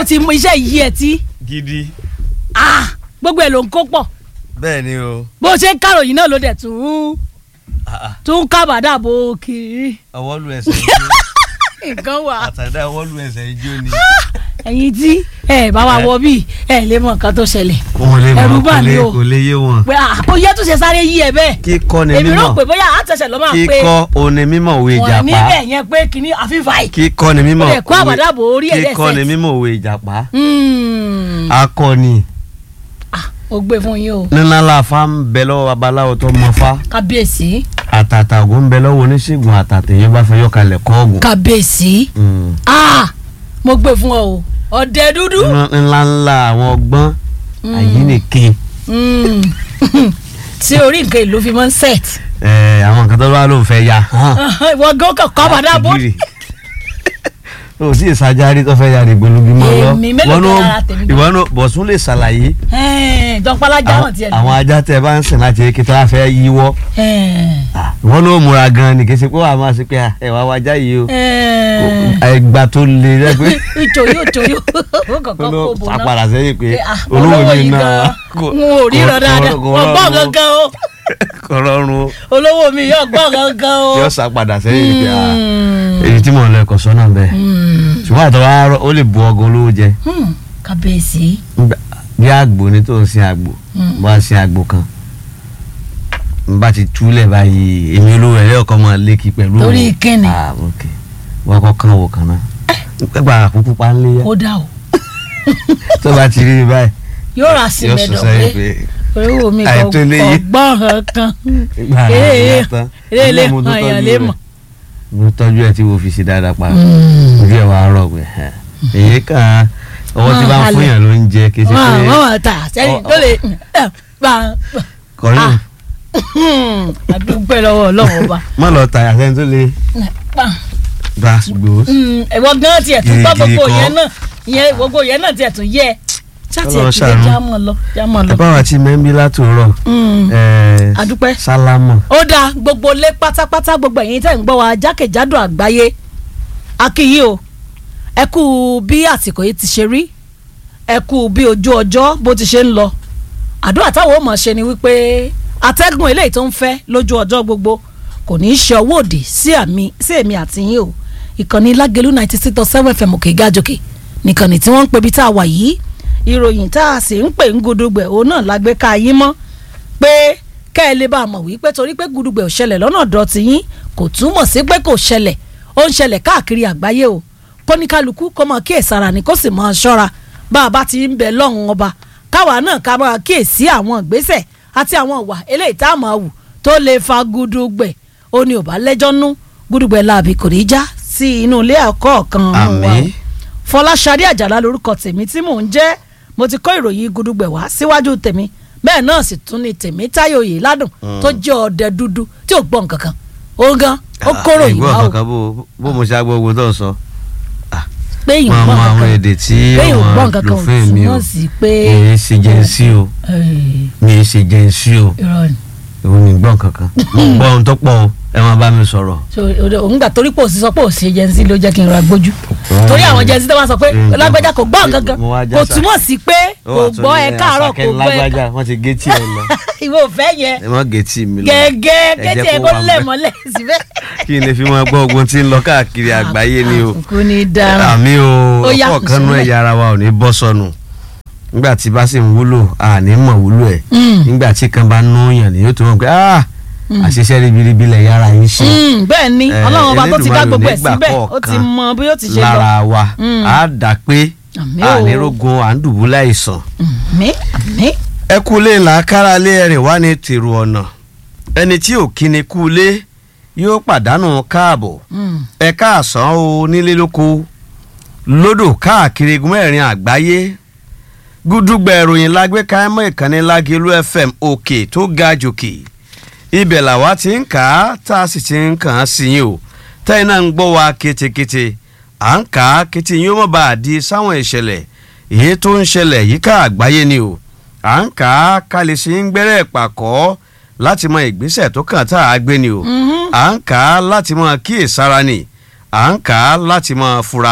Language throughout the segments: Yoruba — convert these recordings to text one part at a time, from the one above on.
ó ti mú iṣẹ́ yìí ẹ̀ tí. gidi. gbogbo ẹ̀ ló ń kó pọ̀. bẹ́ẹ̀ ni o. bó ṣe ń káròyìn náà ló dẹ̀ tún kábàdà bò kiri. ọwọ́ lu ẹsẹ̀ ijó. nǹkan wà. àtàndá ọwọ́ lu ẹsẹ̀ ijó ni. ẹ̀yin tí ẹ bá wa wọ bí ẹ lè mọ nǹkan tó ṣẹlẹ̀. ẹrù bá mi o kò lè yé wọn. pé ó yẹ tó ṣe sáré yí ẹ bẹ́ẹ̀. kíkọ́ ni mímọ̀ èmi rò pé bóyá àtẹ̀sẹ̀ ló máa pé. kíkọ́ òní mímọ̀ òwe ìjàpá. wọ́n níbẹ̀ yẹn pé kínní àfífà yìí. kíkọ́ ni mímọ̀ òwe kíkọ́ ni mímọ̀ òwe ìjàpá. akọni. ó gbé fún yín o. nílá fa ń bẹ lọ́wọ́ babaláwo tó mọ fa. kábíyèsí. àtàtàgò ń bẹ lọ́wọ́ oníṣègùn àtàtẹ̀yẹ bá fẹ́ yọkalẹ̀ kọ́ọ̀gùn. kábíyèsí. mo gbé fún ọ o ọdẹ dúdú. ńláńlá àwọn ọgbọ́n àyínìke. tí orí nǹkan ìlú fi mọ́ ń set. àwọn nǹkan tó bá lóun fẹ́ ya. ìwọ gan kọ́ bàdá bó. o sì ṣàjárí tó fẹ́ ya rìgbòlugi mọ́ lọ. èmi mélòó kan ara tèmi. ìwọ náà bọ̀sùn lè ṣàlàyé. jọpọlájà náà tiẹ̀. àwọn ajá tẹ bá ń sìn láti eke tó wá fẹ́ yíwọ́. ìwọ náà múra gan ni kì í ṣe pé wàá máa ṣe pé ẹ wá wájà yìí o. ẹgbà tó le rẹ́gbẹ́. ìtòyó kọ̀ọ̀kan kò bò náà. àpàdà sẹ́yìn pé olówó mi náà n ò ríran dáadáa ọgbọ́n gangan o. kọ̀rọ̀rùn o. olówó mi yóò gbọ́ gangan o. yóò ṣàpàdà sẹ́yìn pé èyí tí mò ń lọ ẹ̀kọ́ sọ́nà bẹ́ẹ̀. ṣùgbọ́n àtọ́wá ó lè bu ọgọ́ olówó jẹ. kábíyèsí. bí àgbò ni tó ń sin àgbò bá sin àgbò kan n bá ti túlẹ̀ báyìí èmi olówó ẹ̀ lẹ́yọ̀kọ́ máa lékì pẹ̀lú. torí kíni. wọ́n kọ́ kán wò kan náà gbàgbà àkókò pa ń lé yá. ó dà o. tó bá ti rí i báyìí. yóò rà sí mẹ́dọ̀ pé olówó mi kò gbọ́n kan. eré hàn yàn lé mọ̀. mo tọ́jú ẹ tí wo fi ṣe dáadáa pa ojú ẹ wàá rọ̀ pé èyí kan ọwọ́ tí bá ń fún yàn ló ń jẹ kí n ṣe pé. wọ́n ta sẹ́yìn tó lè kọrin. àdúgbò lọ́wọ́ ọlọ́run ọba. má lọ tàyà sẹ́yìn tó lè bá gbòó. ẹ̀wọ̀n gan tiẹ̀ tún gbọ́ gbogbo yẹn náà ìyẹn gbogbo yẹn náà tiẹ̀ tún yẹ ṣáàtì ẹ̀ kí lè jámọ̀ lọ. ẹ bá wa ti mẹ́ńbí látòrọ̀. adúpẹ́. sálámọ̀. ó dáa gbogbo lé pátápátá gbogbo ẹ̀yin tẹ̀ ń gbọ́ wa jákèjádò àgbáyé akíyí o ẹ kú bí àsìkò yìí ti ṣe rí ẹ kú bí ojú ọjọ́ bó ti ṣe ń lọ àdúrà táwọn ò mọ̀ ṣe ni wípé atẹ́gùn eléyìí tó ń fẹ́ lójú ọjọ́ gbogbo kò ní í ṣe ọwọ́ òdì sí èmi àti yín o ìkànnì Lágelú 96.7 FM òkè gájòkè nìkànnì tí wọ́n ń pè bí tá a wà yìí ìròyìn tá a sì ń pè ń gudugbẹ̀ òun náà lágbé ká yín mọ́ pé kẹ́ ẹ lè bá a mọ̀ wípé torí pé gudugbẹ̀ ò ṣẹlẹ̀ lọ́nà ọ̀dọ̀ ti yín kò túmọ̀ sí pé kò ṣẹlẹ̀ ó ń ṣẹlẹ̀ káàkiri àgbáyé o kóníkálukú kó máa kíyèsára ni kó sì máa ṣọ́ra bá a bá ti ń bẹ lọ́hùn ọba káwa náà ká máa kíyèsí àwọn ìgbésẹ̀ àti àwọn ìwà eléyìí tá a máa wù tó lè fa gudugbẹ̀ ó ní ò bá lẹ́jọ́ nú gudugbẹ̀ láàbì kò ní já sí inú ilé ẹ̀kọ́ kan wa Fọláṣadé Àjàlá lórúkọ tèmi tí mò ń jẹ́ mo ti kó ìròyìn gudugbẹ̀ wá síwájú tèmi bẹ́ẹ̀ náà sì tún ní tèmi Táyọ̀ Oyèládùn tó jẹ́ ọdẹ dúdú tí ò gbọ́ nǹkan kan ó gan ó kóró yìí wá o. bó mo ṣe agbó ogun tó ń sọ. pé yìí gbọ́ nǹkan àwọn èdè tí wọ́n lò fún mi o mi ì ṣe jẹ́nsí o mi ì ṣe jẹ́nsí o òun ní gbọ́ nǹkan kan mo gbọ́ ohun tó pọ̀ o ẹ máa bá mi sọ̀rọ̀. òun gbà torí pò sí sọ pé ò ṣe jẹ́nsí ló jẹ́ kí n ra gbójú torí àwọn jẹ́nsí tó bá sọ pé lágbájá kò gbọ́ nǹkan kan kò túmọ̀ sí pé kò gbọ́ ẹ káàárọ̀ kò gbọ́ ẹ ká. wọ́n ti gé tí ẹ lọ. ìwọ ò fẹ́ yẹn. ẹ má gé tí mi lọ. gẹ́gẹ́ gẹ́tì ẹ kó lẹ̀ mọ́lẹ̀ síbẹ̀. kí n lè fi máa gbọ́ ogun tí ń lọ káàkiri àgbáyé ni o. kò ní dára. àmì o ọkọ̀ kan nú ẹ̀yà ara wa ò ní bọ́ sọnù nígbà tí bá sì ń wúlò àní mọ̀ wúlò ẹ̀ nígbà tí kan bá nú yàn ni yóò tó mọ̀ pé àṣìṣe ribiribi lẹ̀ yára yín ṣe. bẹ́ẹ̀ ni ọlọ́run ọba tó ti dá gbogbo ẹ̀ síbẹ̀ ó ti mọ bí ó ti ṣe lọ. lára wa á dà pé ànírógun à ń dùbúlẹ̀ àìsàn. ẹ kú lé ńlá kára lé ẹrìn wá ní tèrò ọ̀nà ẹni tí ò kí ni kú lé yóò pàdánù káàbọ̀ ẹ káàsán o nílé lóko lódò káàkiri igun mẹ́rin àgbáyé gúdúgbẹ̀ ìròyìn lágbé káyámọ́ ìkànnì Lágelú FM òkè tó ga jòkè ibẹ̀ làwa ti ń kà á tá a sì ti ń kàn án sí yín o tẹ́yìn náà ń gbọ́ wa kétékété à ń kà á kété yín ó mọ̀ bá a di sáwọn ìṣẹ̀lẹ̀ èyí tó ń ṣẹlẹ̀ yíká àgbáyé ni o à ń kà á kálí sí ń gbẹ́rẹ́ pàkọ́ láti mọ ìgbésẹ̀ tó kàn tá a gbé ni o à ń kà á láti mọ kíyèsára ni à ń kà á láti mọ fura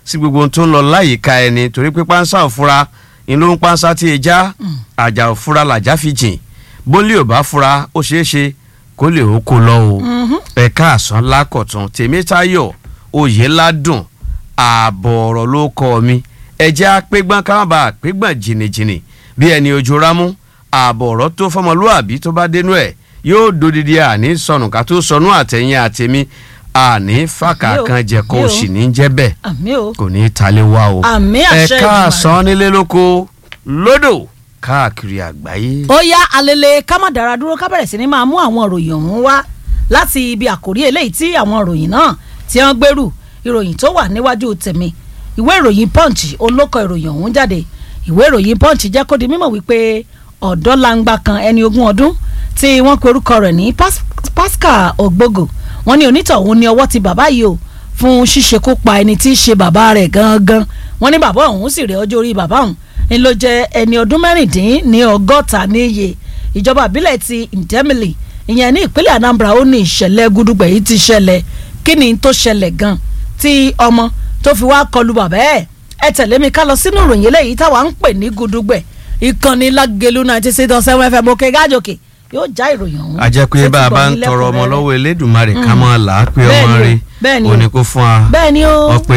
sí gbogbo ohun tó ń lọ láyìíká ẹni torí pé pánsá òfura ń ló ń pánsá tí ẹ já àjà òfura làjá fi jìn bólé ò bá fura ó ṣeé ṣe kó lè ó kó lọ o ẹ̀ka àsán lákọ̀tún Tèmítáyọ̀ Oyèládùn ààbọ̀ ọ̀rọ̀ ló kọ́ mi ẹjẹ́ àpégbọ́n káwọn bá àpégbọ́n jìnnìjìnnì bí ẹni ojú rámú ààbọ̀ ọ̀rọ̀ tó fọmọlúàbí tó bá dénú ẹ̀ yóò dodidi àní sọnù ká tó sọnù àtẹ̀yìn àtẹ̀mí àní fàkà kan jẹ kó o sì ní jẹ́ bẹ́ẹ̀ kò ní í talé wá o ẹ̀ka àsán nílé lóko lódò káàkiri àgbáyé. ó yá alele ká má dára dúró ká bẹ̀rẹ̀ sí ni máa mú àwọn ìròyìn ọ̀hún wá láti ibi àkórí eléyìí tí àwọn ìròyìn náà tí wọ́n gbèrú ìròyìn tó wà níwájú tèmi ìwé ìròyìn Punch olókọ ìròyìn ọ̀hún jáde ìwé ìròyìn Punch jẹ́ kó di mímọ̀ wípé ọ̀dọ́ langba kan ẹni 20 ọdún tí wọ́n pe orúkọ rẹ̀ ní Pascal Ogbogo wọ́n ní onítọ̀hún ní ọwọ́ ti bàbá yìí o fún ṣíṣekú pa ẹni tí í ṣe bàbá rẹ̀ gangan wọ́n ní bàbá ọ̀hún sì rẹ̀ ọjọ́ orí bàbá ọ̀hún ń ló jẹ́ ẹni ọdún mẹ́rìndínlọ́gọ́ta níye ìjọba ìbílẹ̀ ti Ndemili ìyẹn ní ìpínlẹ̀ Anambra ó ní ìṣẹ̀lẹ̀ gudugbẹ̀ yìí ti ṣẹlẹ̀ kí ni tó ṣẹlẹ̀ gan tí ọmọ tó fi wá kọlu bàbá ẹ̀ tẹ̀lé mi ká lọ sínú ìròyìn eléyìí táwa ń pè ní gudugbẹ̀ ìkànnì Lágelú 96.7 FM òkè gájòkè yóò já ìròyìn ọ̀hún. a jẹ́ pé bá a bá ń tọrọ ọmọ lọ́wọ́ Elédùmarè ká mọ́ là á pé ọmọ rẹ̀ òní kó fún wa ọ pé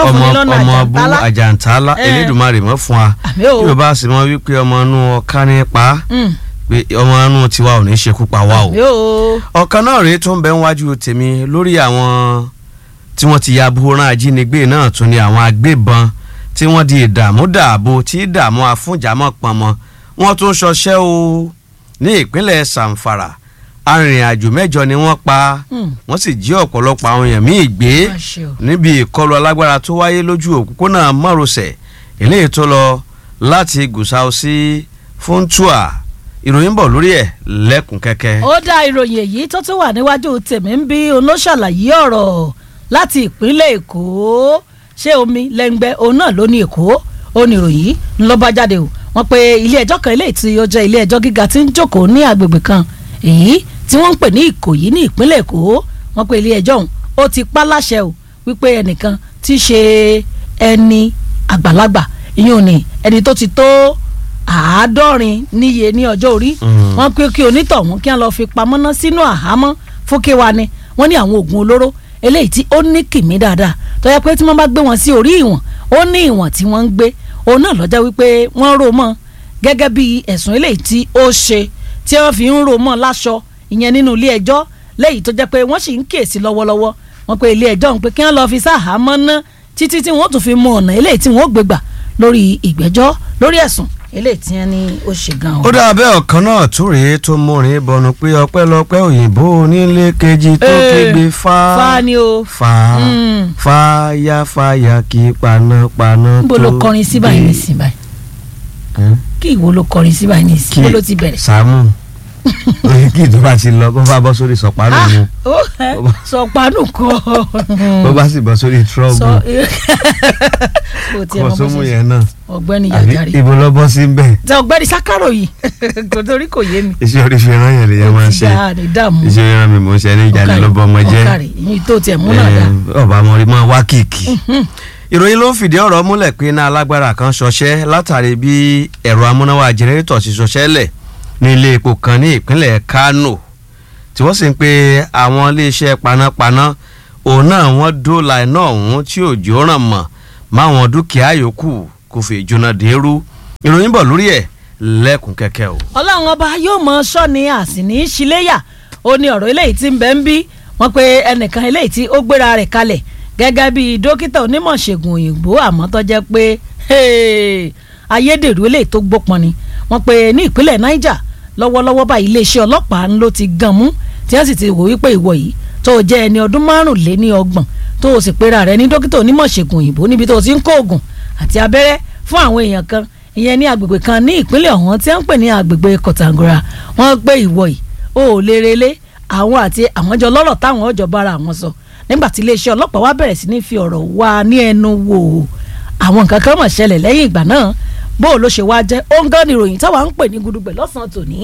ọmọ bú àjàntálá Elédùmarè mọ́ fún wa yóò bá sì mọ́ wípé ọmọ inú ọ̀ká nípa pé ọmọ inú tiwa ò ní ṣekú pa wá o. ọ̀kan náà rèé tó ń bẹ níwájú tèmi lórí àwọn tí wọ́n ti ya buhoran ajínigbé náà tún ni àwọn agbébọn tí wọ́n di ìdààmú dààbò tí ìdààmú afúnjàmọ́ pọnmọ́ wọ́n tún ṣọṣẹ́ o ní ìpínlẹ̀ Samfara arìnrìn-àjò 8 ni wọ́n pa wọ́n sì jí ọ̀pọ̀lọpọ̀ àwọn èèyàn míì gbé níbi ìkọlù alágbára tó wáyé lójú òpópónà márosẹ̀ eléyìí tó lọ láti Gusau sí Funtua ìròyìn bọ̀ lórí ẹ̀ lẹ́kùn kẹ́kẹ́. ó dá ìròyìn èyí tó tún wà níwájú tèmi ń bí olóṣàlàyé ọ̀rọ̀ láti ìpínlẹ̀ Èkó ṣé omi lẹ́ngbẹ́ òun náà ló ní Èkó ó ní ìròyìn ńlọ bá jáde o wọ́n pe ilé ẹjọ́ kan eléyìí tí ó jẹ́ ilé ẹjọ́ gíga tí ń jókòó ní agbègbè kan èyí tí wọ́n ń pè ní Ìkòyí ní ìpínlẹ̀ Èkó wọ́n pe ilé ẹjọ́ ọ̀hún ó ti pa láṣẹ o wípé ẹnìkan tí í ṣe ẹni àgbàlagbà ìyẹn ní ẹni tó ti tó 70 níye ní ọjọ́ orí wọ́n pé kí onítọ̀hún kí wọ́n lọ fi pamọ́ ná sínú àhámọ́ fún kéwa ni wọ́n ní àwọn oògùn olóró eléyìí tí ó ní kìmí dáadáa tó yẹ pé tí wọ́n bá gbé wọn sí orí ìwọ̀n ó ní ìwọ̀n tí wọ́n ń gbé òun náà lọ́jọ́ wípé wọ́n rò mọ́ gẹ́gẹ́ bí ẹ̀sùn eléyìí tí ó ṣe tí wọ́n fi ń rò mọ́ láṣọ ìyẹn nínú ilé ẹjọ́ léyìí tó jẹ́ pé wọ́n sì ń kíyèsí lọ́wọ́lọ́wọ́ wọ́n pe ilé ẹjọ́ ń pé kí wọ́n lọ fi sáhàámọ́ ná títí tí wọ́n tún fi mú ọ̀nà eléyìí tí wọ́n gbégbà lórí ìgbẹ́jọ́ lórí ẹ̀sùn eléyìí tí wọ́n ní ó ṣe gan-an. ó dà bẹ́ẹ̀ ọ̀kan náà tún rèé tó múrin bọnu pé ọpẹ́lọpẹ́ òyìnbó onílé kejì tó kégbe fa ni o fàyà kí panápaná tó dé. níbo ló kọrin sí báyìí nísìnyí báyìí kí ìwo ló kọrin sí báyìí nísìnyí bó ló ti bẹ̀rẹ̀. Sàámù kí ìjọba bá ti lọ bó bá bọ́ sórí sọ̀pánù mu. sọ̀pánù kọ́. bó bá sì bọ́ sórí trọ́bù kò sómù yẹn náà. ọ̀gbẹ́ni yàjàre ibo lọ bọ́ sí bẹ́ẹ̀. tẹ ọ̀gbẹ́ni Sákàrò yìí kò torí kò yé mi. iṣẹ́ orí fi rán yẹn lè yẹn máa ṣe iṣẹ́ ìran mi mò ń ṣe ní ìjà lọ́bọ̀ ọmọ jẹ́. ọ̀kàrẹ̀ ìyìn tó tiẹ̀ mú náà dá. ọba mọ̀rí máa wá kìkì. ìròyìn ló ń fìdí ọ̀rọ̀ múlẹ̀ pé iná alágbára kan ṣọṣẹ́ látàrí bí ẹ̀rọ amúnáwá jẹnẹrétọ̀ ti ṣọṣẹ́ lẹ̀ ní ilé epo kan ní ìpínlẹ̀ Kano tí wọ́n sì ń pe àwọn iléeṣẹ́ panápaná òun náà wọ́n dóòlà iná ọ̀hún tí òjò ràn mọ́ máwọn dúkìá yòókù kò fi jóná dèrú ìròyìn bọ̀ lórí ẹ̀ lẹ́kùn kẹ́kẹ́ o. Ọlọ́run ọba yóò mọ sọ́ni àsìní ṣíléyà ó ní ọ̀rọ̀ eléyìí tí ń bẹ ń bí wọ́n pe ẹnìkan eléyìí tí ó gbéra rẹ̀ kalẹ̀ gẹ́gẹ́ bí dókítà onímọ̀ ṣègùn òyìnbó àmọ́ tó jẹ́ pé ayédèrú eléyìí tó gbópọn ni wọ́n pe ní ìpínlẹ̀ Niger lọ́wọ́lọ́wọ́ báyìí iléeṣẹ́ ọlọ́pàá ló ti gan mú tí wọ́n sì ti wò wípé ìwọ yìí tó o jẹ́ ẹni ọdún 25 tó o sì pera rẹ̀ ní dókítà onímọ̀ ṣègùn òyìnbó níbi tó o ti ń kó oògùn àti abẹ́rẹ́ fún àwọn èèyàn kan ìyẹn ní agbègbè kan ní ìpínlẹ̀ ọ̀hún tí wọ́n ń pè ní agbègbè Kọ̀tàngórà wọ́n gbé ìwọ yìí ó lè relé àwọn àti àwọn jọ lọ́rọ̀ táwọn ọjọ́ bára àwọn sọ nígbà tí iléeṣẹ́ ọlọ́pàá wá bẹ̀rẹ̀ sí ní fi ọ̀rọ̀ wá ní ẹnu wò àwọn nǹkan kan mọ̀ ṣẹlẹ̀ lẹ́yìn ìgbà náà bó ló ṣe wá jẹ́ ó ń gán ní ìròyìn táwa ń pè ní gudugbẹ̀ lọ́sàn-án tòní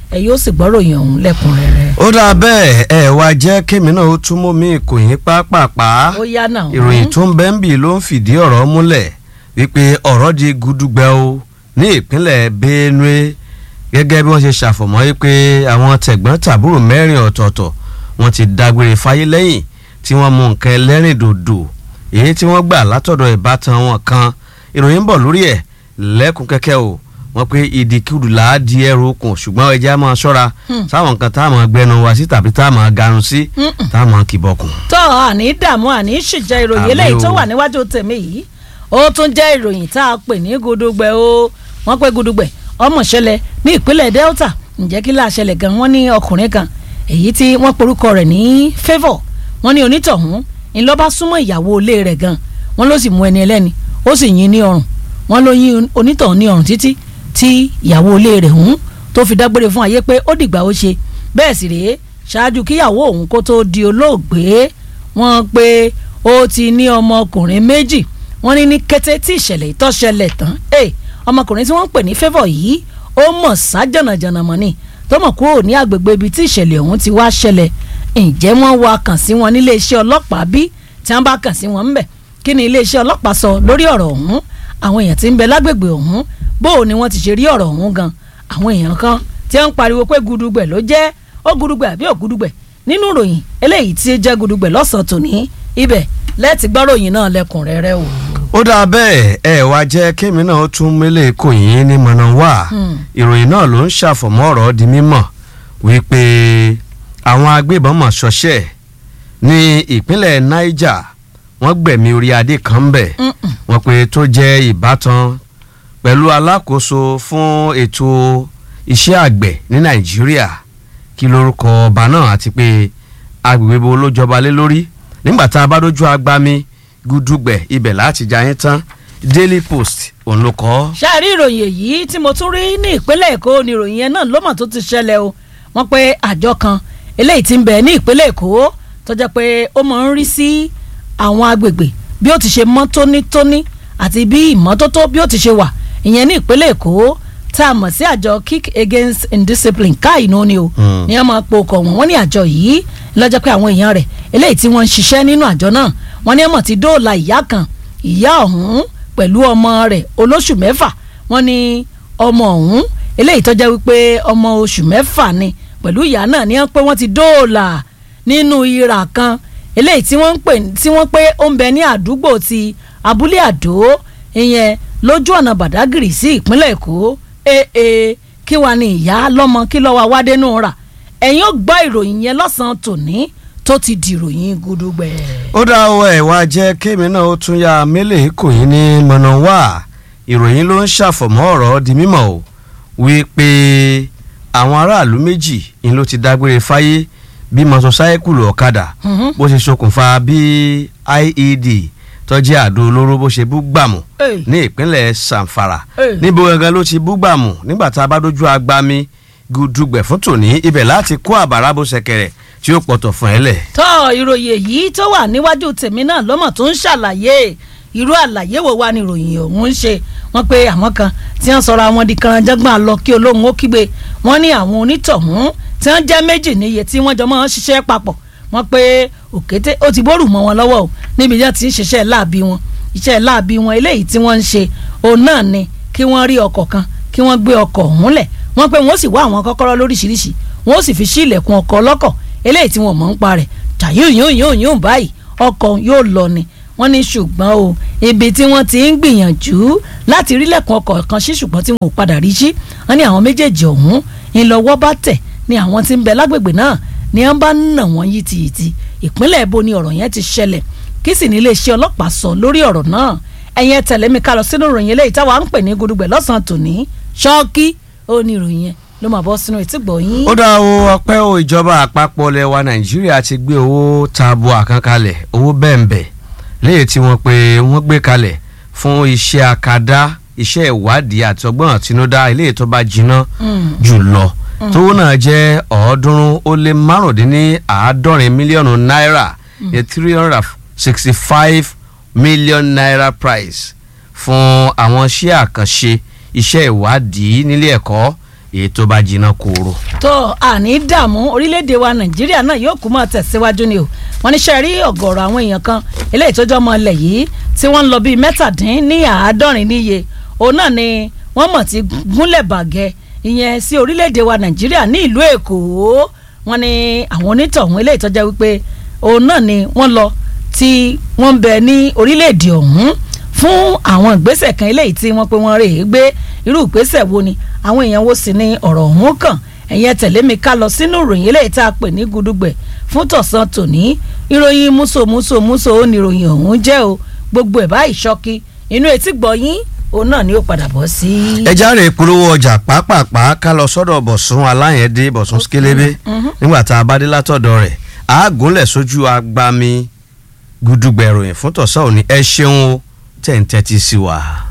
ẹ yóò sì gbọ́ ròyìn ọ̀hún lẹ́kùnrẹ́rẹ́. ó dáa bẹ́ẹ̀ ẹ wá jẹ́ kémi náà ó tún mú mi ìkòyìn pápápá. ó yá náà. ìròyìn tó ń bẹ ń bì ló ń fìdí ọ̀rọ̀ múlẹ̀ wípé ọ̀rọ̀ di gudugbẹ o ní ìpínlẹ̀ Benue gẹ́gẹ́ bí wọ́n ṣe ṣàfọ̀mọ́ wípé àwọn tẹ̀gbọ́n tàbúrò mẹ́rin ọ̀tọ̀ọ̀tọ̀ wọ́n ti dágbére fáyé lẹ́yìn tí wọ́n mú nǹkan ẹlẹ́rìndòdò èyí tí wọ́n gbà látọ̀dọ̀ ìbátan wọn kan. ìròyìn ń bọ̀ lórí ẹ̀ lẹ́kùn kẹ́kẹ́ o wọ́n pé ìdíkùdù là á di ẹrù okùn ṣùgbọ́n ẹja máa ṣọ́ra sáwọn nǹkan tá a máa gbẹnu wá sí tàbí tá a máa garun sí tá a máa kìbọkùn. tó àní dààmú àní ṣìjẹ ìròyìn eléyìí tó wà níwájú tèmi yìí ó tún jẹ́ ìròyìn tá a pè ní gudugbẹ o wọ́n pé gudugbẹ ọmọ ṣẹlẹ̀ ní ìpínlẹ̀ Delta ǹjẹ́ kí láà ṣẹlẹ̀ gan wọ́n ní ọkùnrin kan èyí tí wọ́n porúkọ rẹ̀ ní Favour wọ́n ní onítọ̀hún ńlọ́ba súnmọ́ ìyàwó ilé rẹ̀ gan wọ́n ló sì mú ẹni ẹlẹ́ni ó sì yín ní ọrùn wọ́n ló yín onítọ̀hún ní ọrùn títí tí ìyàwó ilé rẹ̀ hùn tó fi dágbére fún ayé pé ó dìgbà ó ṣe bẹ́ẹ̀ sì rèé ṣáájú kíyàwó òun kó tó di olóògbé wọ́n pé ó ti ní ọmọkùnrin méjì wọ́n ní ní kété tí ìṣẹ̀lẹ̀ ìtọ́ṣẹlẹ̀ tán ọmọkùnrin tí wọ́n ń pè ní Favour yìí ó mọ̀ sá jànàjànà mọ́ ni tó mọ̀ kúrò ní agbègbè ibi tí ìṣẹ̀lẹ̀ ọ̀hún ti wá ṣẹlẹ̀ ǹjẹ́ wọ́n wá kàn sí wọn nílé iṣẹ́ ọlọ́pàá bí tí wọ́n bá kàn sí wọn ńbẹ̀ kí ni ilé iṣẹ́ ọlọ́pàá sọ lórí ọ̀rọ̀ ọ̀hún àwọn èèyàn tí ń bẹ lágbègbè ọ̀hún bóò ni wọ́n ti ṣe rí ọ̀rọ̀ ọ̀hún gan àwọn èèyàn kan tí wọ́n ń pariwo pé gudugbẹ ló jẹ́ ó gudugbẹ àbí ò gudugbẹ nínú ìròyìn eléyìí tí jẹ́ gudugbẹ lọ́sàn-án tòní ibẹ̀ lẹ́ẹ̀tì gbọ́ ròyìn náà lẹ́kùnrẹ́rẹ́ o. ó dáa bẹ́ẹ̀ ẹ wá jẹ́ kémi náà ó tún mélé kò yín ní mọ̀nà wá ìròyìn náà ló ń ṣàfọ̀mọ́ ọ̀rọ̀ di mímọ̀ wípé àwọn agbébọn mọ̀ ṣọṣẹ́ ní ìpínlẹ̀ Niger wọ́n gbẹ̀mí orí adé kan bẹ̀ wọ́n pé tó jẹ́ ìbátan pẹ̀lú alákòóso fún ètò iṣẹ́ àgbẹ̀ ní Nàìjíríà kí lórúkọ ọba náà àti pé agbègbè bo ló jọba lé lórí nígbà tá a bá dójú agbami gudugbẹ ibẹ̀ láti jayín tán Daily Post òun ló kọ. ṣáàrí ìròyìn èyí tí mo tún rí ní ìpínlẹ̀ Èkó ni ìròyìn yẹn náà ló mọ̀ tó ti ṣẹlẹ̀ o wọ́n pé àjọ kan eléyìí tí ń bẹ ní ìpínlẹ̀ Èkó tó jẹ́ pé ó máa ń rí sí àwọn agbègbè bí ó ti ṣe mọ́ tónítóní àti bí ìmọ́tótó bí ó ti ṣe wà ìyẹn ní ìpínlẹ̀ Èkó tá a mọ̀ sí àjọ Kick Against Indiscipline káìnú ni o ní wọ́n máa po ọkọ̀ wọ́n ní àjọ yìí lọ́jọ́ pé àwọn èèyàn rẹ̀ eléyìí tí wọ́n ń ṣiṣẹ́ nínú àjọ náà wọ́n ní ọmọ ti dóòlà ìyá kan ìyá ọ̀hún pẹ̀lú ọmọ rẹ̀ olóṣù mẹ́fà wọ́n ní ọmọ ọ̀hún eléyìí tó jẹ́ wípé ọmọ oṣù mẹ́fà ni pẹ̀lú ìyá náà ní wọ́n pé wọ́n ti dóòlà nínú ìrà kan eléyìí tí wọ́n pé ó ń bẹ ní àdúgbò ti Abúlé Àdó ìyẹn lójú ọ̀nà Bàdágìrì sí ìpínlẹ̀ Èkó kí wàá ní ìyá lọ́mọ kí lọ́wọ́ awádẹ́nu rà ẹ̀yin ó gbọ́ ìròyìn yẹn lọ́sàn-án tòní tó ti di ìròyìn gudugbẹ. ó dá ọwọ́ ẹ̀ wá jẹ́ kémi náà ó tún ya mélèé kò yín ní mọ̀nà wá ìròyìn ló ń ṣàfọ̀mọ́ ọ̀rọ̀ di mímọ̀ o wípé àwọn aráàlú méjì ni ló ti dágbére fáyé bí mọ́tòsáíkùlù ọ̀kadà bó ṣe ṣokùnfà bí IED tó jẹ́ àdó olóró bó ṣe bú gbàmù ní ìpínlẹ̀ Zamfara níbo gangan ló ti bú gbàmù nígbà tá a bá dójú agbami gudugbẹ fún tòní ibẹ̀ láti kó àbàrà bó ṣẹ̀kẹ̀rẹ̀ tí ó pọ̀tọ̀ fún ẹ lẹ̀. tọ́ ìròyìn èyí tó wà níwájú tèmi náà lọ́mọ̀ tó ń ṣàlàyé irú àlàyé wo wá ní ìròyìn ọ̀hún ń ṣe wọ́n pé àwọn kan tí wọ́n sọ̀rọ̀ àwọn di kànjọ́gbọ́n àlọ́ kí olóhùn ó kígbe wọ́n ní àwọn onítọ̀hún tí wọ́n jẹ́ méjì níye tí wọ́n jọ máa ń ṣiṣẹ́ papọ̀ wọ́n pé òkété ó ti bórù mọ́ wọn lọ́wọ́ o níbi yẹn ti ń ṣiṣẹ́ láàbí wọn iṣẹ́ láàbí wọn eléyìí tí wọ́n ń ṣe òun náà ni kí wọ́n rí ọkọ̀ kan kí wọ́n gbé ọkọ̀ ọ̀hún lẹ̀ wọ́n pé wọ́n sì wá àwọn kọ́kọ́rọ́ lóríṣiríṣi wọ́n sì fi sí ilẹ̀kùn ọkọ̀ ọlọ́kọ̀ eléyìí tí wọ́n mọ̀ ń pa rẹ̀ tàyún báyìí ọkọ̀ yóò lọ ni wọ́n ní ṣùgbọ́n o ibi tí wọ́n ti ń gbìyànjú láti rí lẹ̀kùn ọkọ̀ kan sí ṣùgbọ́n tí wọn ò padà rí sí wọ́n ní àwọn méjèèjì ọ̀hún ńlọ́wọ́ bá tẹ̀ ní àwọn tí ń bẹ lágbègbè náà ni wọ́n bá ń nà wọ́n yìtìyìtì ìpínlẹ̀ èbó ni ọ̀rọ̀ yẹn ti ṣẹlẹ̀ kí sì ní iléeṣẹ́ ọlọ́pàá sọ lórí ọ̀rọ̀ náà ẹ̀yin tẹ̀lé mi ká lọ sínú ìròyìn eléyìí táwa ń pè ní gudugbẹ lọ́sàn-án tòní ṣọ́ọ́kì ó ní ìròyìn yẹn ló máa bọ́ sínú ìtìgbọ̀ yín. ó dá o ọpẹ́ o ìjọba àpapọ̀ lẹwa Nàìjíríà ti gbé owó tabua kan kalẹ̀ owó bẹ́ẹ̀nbẹ́ léyìí tí wọ́n pé wọ́n gbé kalẹ̀ fún iṣẹ́ akadá iṣẹ́ ìwádìí àti ọgbọ́n àtinúdá eléyìí tó bá jiná jùlọ tówó náà jẹ́ 375 mílíọ̀nù náírà ní 365 million naira prize fún àwọn iṣẹ́ àkànṣe iṣẹ́ ìwádìí nílé ẹ̀kọ́ èyí tó bá jiná kóró. tó àní dààmú orílẹ̀-èdè wa nàìjíríà náà yóò kú mọ́ tẹ̀síwájú ni o wọ́n ní sẹ́rí ọ̀gọ̀ọ̀rọ̀ àwọn èèyàn kan eléyìí tó jọ ọmọ ilẹ̀ yìí tí wọ́n ń lọ bíi 17 níye òun náà ni wọ́n mọ̀ ti gúnlẹ̀ bàgẹ́ ìyẹn sí orílẹ̀-èdè wa nàìjíríà ní ìlú èkó wọ́n ní àwọn onítọ̀hún eléyìí tó jẹ́ wípé òun náà ni wọ́n lọ tí wọ́n ń bẹ ní orílẹ̀-èdè ọ̀hún fún àwọn ìgbésẹ̀ kan eléyìí tí wọ́n pé wọ́n rè é gbé irú ìgbésẹ̀ wo ni àwọn èèyàn wo sì ni ọ̀rọ̀ ọ̀hún kàn ẹ̀yẹn tẹ̀lé mi ká lọ sínú ìròyìn eléyìí tá a pè ní gudugbẹ̀ fún tọ̀sán tòní ìròyìn múso ó ní ìròyìn ọ̀hún jẹ́ o gbogbo ẹ̀ báyìí ṣọ́kí inú etí gbọ̀yìn òun náà ni ó padà bọ́ sí. ẹ járe polówó ọjà pàápàá ká lọ sọ́dọ̀ Bọ̀sún Aláyẹ̀dé Bọ̀sún Skélébé nígbà tá a bá dé látọ̀dọ̀ rẹ̀ àágúnlẹ̀ sójú agbami gudugbẹ̀ ìròyìn fún tọ̀sán òní ẹ ṣeun o tẹ̀ ń tẹ́tí sí wa.